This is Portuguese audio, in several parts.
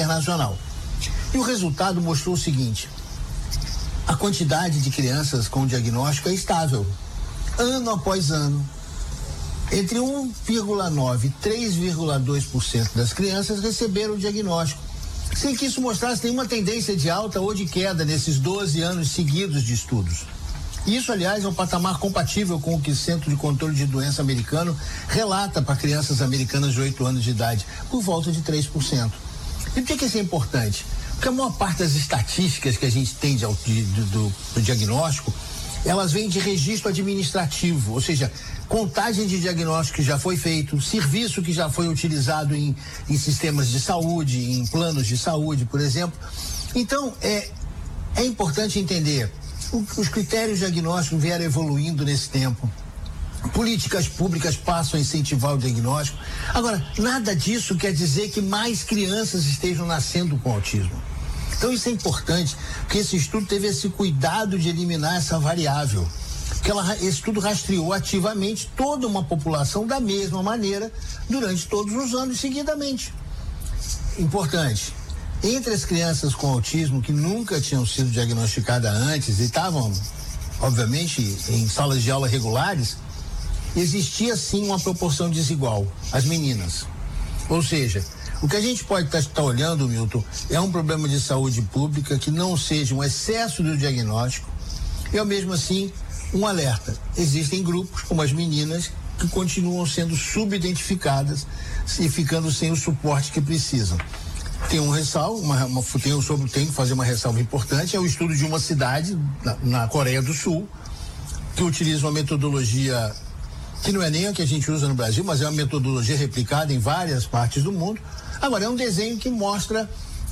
internacional. E o resultado mostrou o seguinte: a quantidade de crianças com diagnóstico é estável, ano após ano. Entre 1,9% e 3,2% das crianças receberam o diagnóstico, sem que isso mostrasse nenhuma tendência de alta ou de queda nesses 12 anos seguidos de estudos. Isso, aliás, é um patamar compatível com o que o Centro de Controle de Doença americano relata para crianças americanas de 8 anos de idade, por volta de 3%. E por que isso é importante? Porque a maior parte das estatísticas que a gente tem do diagnóstico, elas vêm de registro administrativo, ou seja, contagem de diagnóstico que já foi feito, serviço que já foi utilizado em sistemas de saúde, em planos de saúde, por exemplo. Então, é importante entender, os critérios diagnósticos vieram evoluindo nesse tempo. Políticas públicas passam a incentivar o diagnóstico. Agora, nada disso quer dizer que mais crianças estejam nascendo com autismo. Então isso é importante, porque esse estudo teve esse cuidado de eliminar essa variável. Porque esse estudo rastreou ativamente toda uma população da mesma maneira durante todos os anos seguidamente. Importante, entre as crianças com autismo que nunca tinham sido diagnosticadas antes e estavam, obviamente, em salas de aula regulares, existia sim uma proporção desigual, as meninas. Ou seja, o que a gente pode estar olhando, Milton, é um problema de saúde pública que não seja um excesso do diagnóstico e, ao mesmo assim, um alerta. Existem grupos, como as meninas, que continuam sendo subidentificadas e ficando sem o suporte que precisam. Tem um ressalvo, tem que fazer uma ressalva importante, é o estudo de uma cidade na Coreia do Sul, que utiliza uma metodologia que não é nem a que a gente usa no Brasil, mas é uma metodologia replicada em várias partes do mundo. Agora, é um desenho que mostra,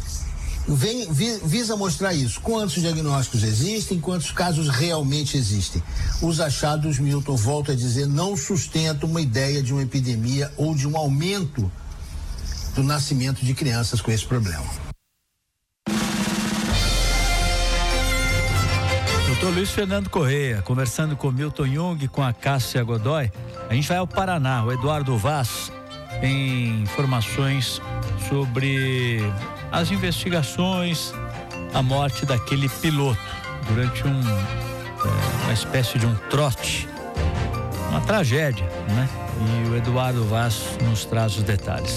visa mostrar isso. Quantos diagnósticos existem, quantos casos realmente existem. Os achados, Milton, volto a dizer, não sustentam uma ideia de uma epidemia ou de um aumento do nascimento de crianças com esse problema. Doutor Luiz Fernando Correia, conversando com Milton Jung, com a Cássia Godoy. A gente vai ao Paraná. O Eduardo Vaz tem informações sobre as investigações, a morte daquele piloto durante uma espécie de um trote, uma tragédia, né? E o Eduardo Vaz nos traz os detalhes.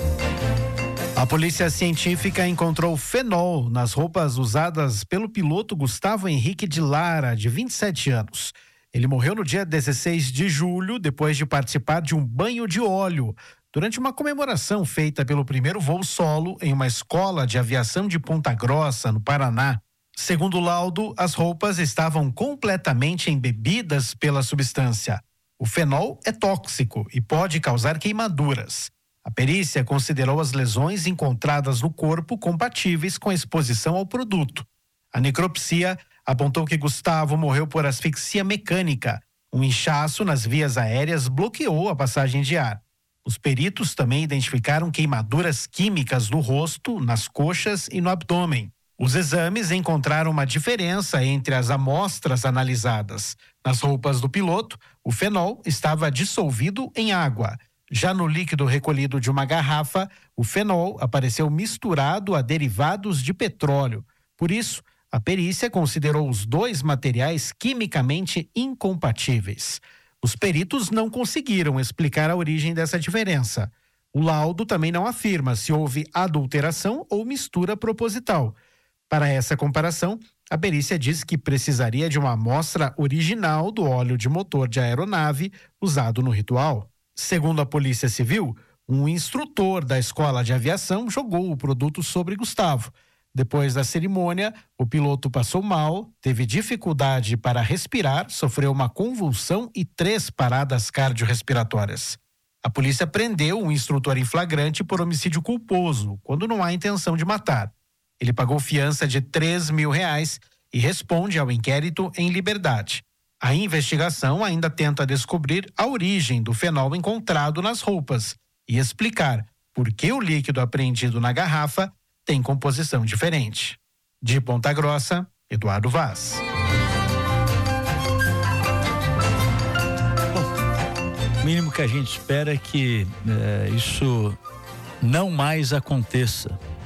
A polícia científica encontrou fenol nas roupas usadas pelo piloto Gustavo Henrique de Lara, de 27 anos. Ele morreu no dia 16 de julho, depois de participar de um banho de óleo, durante uma comemoração feita pelo primeiro voo solo em uma escola de aviação de Ponta Grossa, no Paraná. Segundo o laudo, as roupas estavam completamente embebidas pela substância. O fenol é tóxico e pode causar queimaduras. A perícia considerou as lesões encontradas no corpo compatíveis com a exposição ao produto. A necropsia apontou que Gustavo morreu por asfixia mecânica. Um inchaço nas vias aéreas bloqueou a passagem de ar. Os peritos também identificaram queimaduras químicas no rosto, nas coxas e no abdômen. Os exames encontraram uma diferença entre as amostras analisadas. Nas roupas do piloto, o fenol estava dissolvido em água. Já no líquido recolhido de uma garrafa, o fenol apareceu misturado a derivados de petróleo. Por isso, a perícia considerou os dois materiais quimicamente incompatíveis. Os peritos não conseguiram explicar a origem dessa diferença. O laudo também não afirma se houve adulteração ou mistura proposital. Para essa comparação, a perícia diz que precisaria de uma amostra original do óleo de motor de aeronave usado no ritual. Segundo a Polícia Civil, um instrutor da escola de aviação jogou o produto sobre Gustavo. Depois da cerimônia, o piloto passou mal, teve dificuldade para respirar, sofreu uma convulsão e 3 paradas cardiorrespiratórias. A polícia prendeu um instrutor em flagrante por homicídio culposo, quando não há intenção de matar. Ele pagou fiança de R$3.000 e responde ao inquérito em liberdade. A investigação ainda tenta descobrir a origem do fenol encontrado nas roupas e explicar por que o líquido apreendido na garrafa tem composição diferente. De Ponta Grossa, Eduardo Vaz. Bom, o mínimo que a gente espera é que isso não mais aconteça.